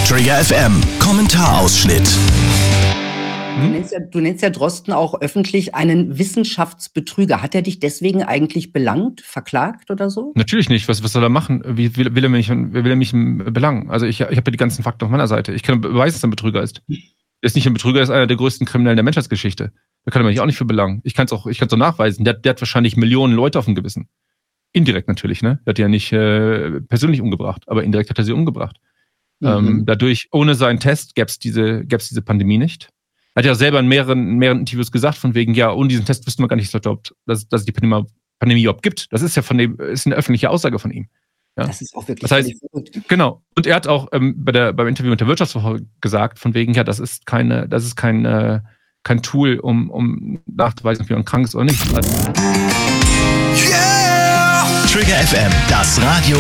Trigger FM Kommentarausschnitt. Du nennst ja Drosten auch öffentlich einen Wissenschaftsbetrüger. Hat er dich deswegen eigentlich belangt, verklagt oder so? Natürlich nicht. Was soll er machen? Wie will er mich belangen? Also ich habe ja die ganzen Fakten auf meiner Seite. Ich kann beweisen, dass er ein Betrüger ist. Er ist nicht ein Betrüger, er ist einer der größten Kriminellen der Menschheitsgeschichte. Da kann er mich auch nicht für belangen. Ich kann es auch nachweisen. Der hat wahrscheinlich Millionen Leute auf dem Gewissen. Indirekt natürlich, ne? Der hat ja nicht persönlich umgebracht, aber indirekt hat er sie umgebracht. Dadurch, ohne seinen Test, gäb's diese Pandemie nicht. Er hat ja selber in mehreren Interviews gesagt, von wegen, ja, ohne diesen Test wüssten wir gar nicht, dass es die Pandemie überhaupt gibt. Das ist ja ist eine öffentliche Aussage von ihm. Ja? Das ist auch wirklich verrückt. Genau. Und er hat auch beim Interview mit der Wirtschaftswoche gesagt, von wegen, ja, das ist kein Tool, um nachzuweisen, ob jemand krank ist oder nicht. Yeah! Trigger FM, das Radio